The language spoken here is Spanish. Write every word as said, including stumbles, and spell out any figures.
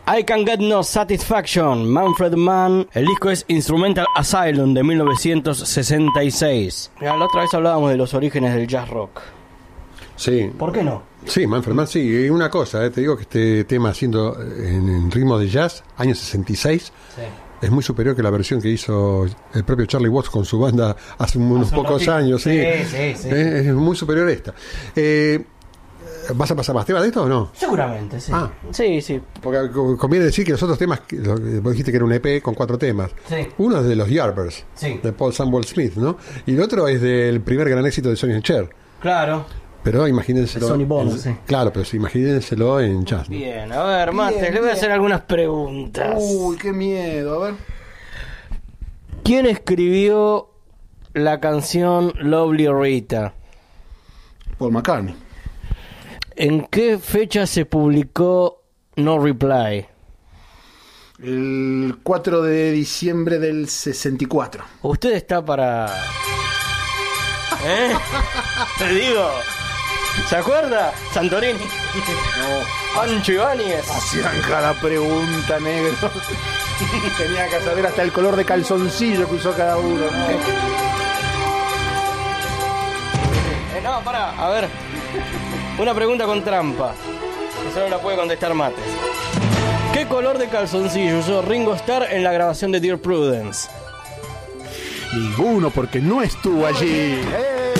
I Can Get No Satisfaction, Manfred Mann. El disco es Instrumental Asylum de mil novecientos sesenta y seis. Mirá, la otra vez hablábamos de los orígenes del jazz rock. Sí. ¿Por qué no? Sí, Manfred Mann, sí. Y una cosa, eh, te digo que este tema haciendo en, en ritmo de jazz, año sesenta y seis, sí, es muy superior que la versión que hizo el propio Charlie Watts con su banda hace unos hace pocos un años. Sí, sí, sí, sí. Eh, es muy superior a esta. Eh, ¿Vas a pasar más temas de esto o no? Seguramente, sí. Ah. Sí, sí. Porque conviene decir que los otros temas, vos dijiste que era un E P con cuatro temas. Sí. Uno es de los Yardbirds, sí, de Paul Samuel Smith, ¿no? Y el otro es del primer gran éxito de Sonny and Cher. Claro. Pero imagínenselo. Sonny Bono, en, sí. Claro, pero imagínenselo en jazz, ¿no? Bien, a ver, Mates, le voy a hacer algunas preguntas. Uy, qué miedo, a ver. ¿Quién escribió la canción Lovely Rita? Paul McCartney. ¿En qué fecha se publicó No Reply? El cuatro de diciembre del sesenta y cuatro. Usted está para... ¿Eh? Te digo. ¿Se acuerda? Santorini. No. Pancho Ibáñez. Hacían cada pregunta, negro. Tenía que saber hasta el color de calzoncillo que usó cada uno, ¿no? Eh, no, pará, a ver. Una pregunta con trampa, que solo la puede contestar Mates. ¿Qué color de calzoncillo usó Ringo Starr en la grabación de Dear Prudence? Ninguno, porque no estuvo allí. ¿Eh?